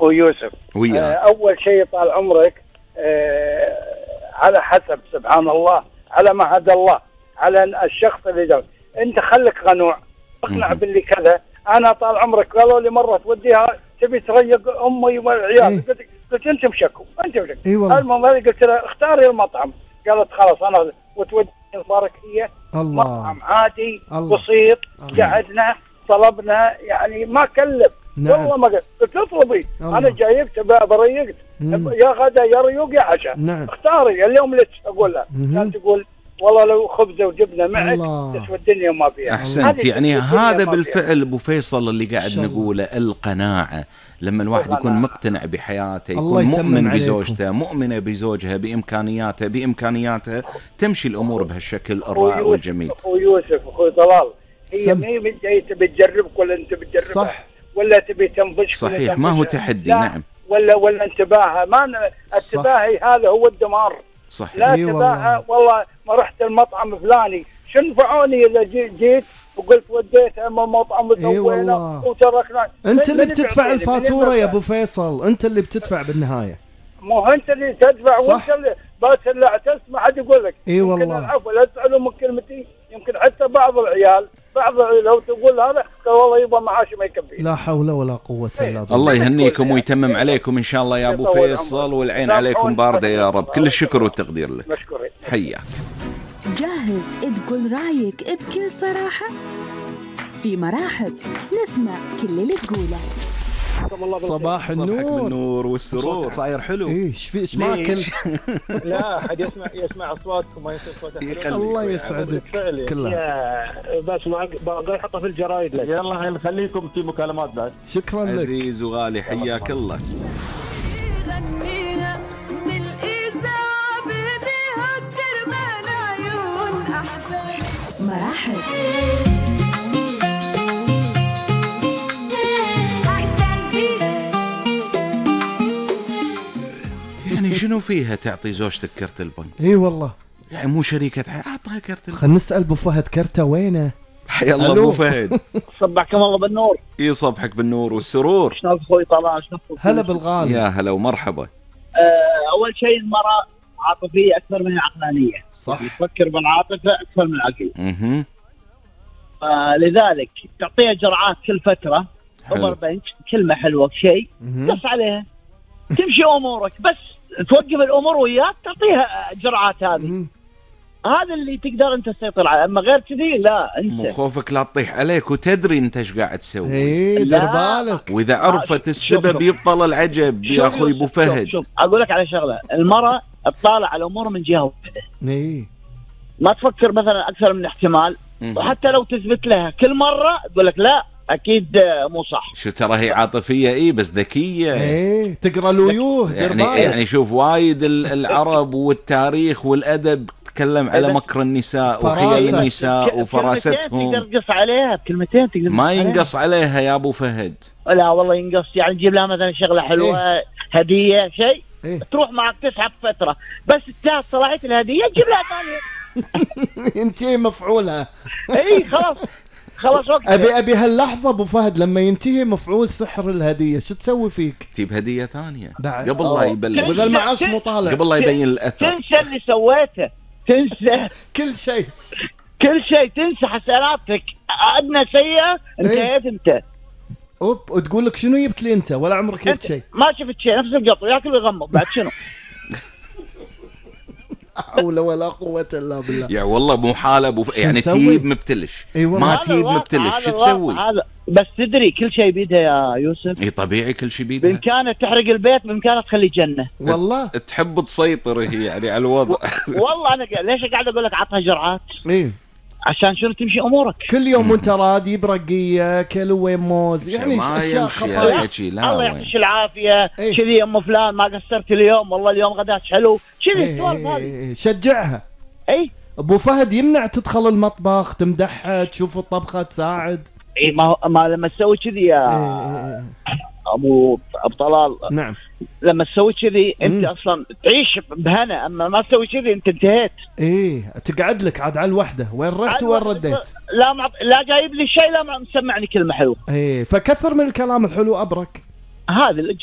اخوي يوسف. اول شيء طال عمرك، على حسب سبحان الله، على ما هدى الله، على الشخص اللي ده. انت خليك قنوع، اقنع باللي كذا. انا طال عمرك قالوا لي مره توديها تبي تريق امي والعيال، قلت انتم شكوا المهم قلت لها اختاري المطعم، قالت خلاص انا وتودي مبارك هي مطعم عادي بسيط. قعدنا طلبنا يعني ما كلف. والله ما قلت اطلبي، انا جايبت بريقت يا غدا يا ريوق يا عشاء. اختاري اليوم اللي اقول لها. كانت تقول والله لو خبزه وجبنه معك تسوى الدنيا ما فيها. احسنت. يعني هذا بالفعل ابو فيصل اللي قاعد نقوله، القناعه. لما الواحد يكون مقتنع بحياته، يكون مؤمن بزوجته، مؤمنه بزوجها، بامكانياتها تمشي الامور بهالشكل الرائع والجميل. اخوي يوسف، اخوي طلال، هي مي جاي تبي تجربك ولا انت بتجربها؟ صح. ولا تبي تنضج؟ صحيح، ما هو تحدي. نعم. ولا انتباهها. ما انتباهي هذا هو الدمار. صحيح. لا تباهى والله ما رحت المطعم فلاني، شو نفعوني اذا جيت وقلت وديت اما مطعم وسوينا وتركنا. انت اللي بتدفع الفاتوره يا ابو فيصل، انت اللي بتدفع بالنهايه. مو انت اللي تدفع، وانت اللي بس لا تسمع حد يقول لك. والله العفو، لا تسالهم من كلمتي. يمكن حتى بعض العيال لو تقول هذا قال والله يبغى معاش ما يكفي. لا حول ولا قوه الا بالله. الله يهنيكم ويتمم عليكم ان شاء الله يا ابو فيصل، والعين عليكم بارده يا رب. كل الشكر والتقدير لك. مشكورين. حياك. جاهز تقول رايك بكل صراحه؟ في مرحب نسمع كل اللي تقوله. صباح النور بالنور والسرور. صاير حلو. ايش ماكل؟ لا حد يسمع اصواتكم، ما يصير صوتك. الله يسعدك كلها. بس باقي احطها في الجرايد لك. يلا نخليكم في مكالمات بعد. شكرا لك عزيز وغالي، حياك الله. مرحب. يعني شنو فيها تعطي زوجتك كرت البنك؟ اي والله، يعني مو شريكة، اعطها كرت البنك. خلينا نسأل ابو فهد كرته وينه؟ حيا الله ابو فهد. صبحكم الله بالنور. يصبحك بالنور والسرور. شلونك اخوي طلال؟ هلا بالغالي. يا هلا ومرحبا. اول شيء المرأة عاطفية اكثر من عقلانية. صح. تفكر بالعاطفة اكثر من العقل. لذلك تعطيها جرعات كل فترة. اوفر بنك، كلمة حلوة شيء قص عليها تمشي امورك. بس توقف الامور وياك، تعطيها جرعات هذه. هذا اللي تقدر انت تسيطر عليه. اما غير كذي لا. انت مو خوفك لا تطيح عليك وتدري انت ايش قاعد تسوي. دير بالك. واذا عرفت السبب يبطل العجب يا اخوي ابو فهد. شوف اقول لك على شغله، المراه تطالع على الامور من جهه واحده. ما تفكر مثلا اكثر من احتمال. وحتى لو تثبت لها كل مره تقول لك لا اكيد مو صح. شو ترى هي عاطفيه بس ذكيه. تقرا الويوه. يعني شوف وايد العرب والتاريخ والادب تكلم على مكر النساء وحيل النساء وفراستهم. تقدر تقص عليها بكلمتين، تقدر ما ينقص عليها يا ابو فهد. لا والله ينقص. يعني تجيب لها مثلا شغله حلوه هديه شيء تروح معك تسحب فتره، بس انتهت صلاحيه الهديه تجيب لها ثانيه. ينتهي مفعولها. خلاص وقت. ابي هاللحظه ابو فهد لما ينتهي مفعول سحر الهديه شو تسوي فيك؟ تجيب هديه ثانيه قبل لا يبلغ، واذا المعاش مو طالع قبل لا يبين الاثر. تنسى اللي سويته، تنسى كل شيء، تنسى حسناتك. ادنى سيئه انتهيت انت. وتقول لك شنو جبت لي انت؟ ولا عمرك جبت شيء. ما شفت شيء، نفس القطو ياكل ويغمض بعد شنو. حول ولا قوة الا بالله. يا والله مو حالة يعني تجيب مبتلش. ما تجيب مبتلش شو تسوي؟ بس تدري كل شيء بيدها يا يوسف. اي طبيعي كل شيء بيدها. بامكانها تحرق البيت، بامكانها تخلي جنة. والله تحب تسيطر هي يعني على الوضع. والله انا ليش قاعد اقول لك عطها جرعات؟ عشان شنو تمشي امورك كل يوم وانت رادي برقيه كيلو موز. يعني اشياء خفيفه. الله يعطيك العافيه. كذي ام فلان ما قصرت اليوم، والله اليوم غداك حلو كذي السوالف هذه. شجعها. ابو فهد يمنع تدخل المطبخ تمدحها تشوف الطبخه تساعد. ما لما تسوي كذي يا ابو طلال. نعم. لما تسوي كذي انت اصلا تعيش بهنا. اما ما تسوي كذي انت انتهيت. تقعد لك عاد على الوحده. وين رحت وين رديت؟ لا جايب لي شيء، لا مسمعني كلمه حلوه. فكثر من الكلام الحلو ابرك. هذا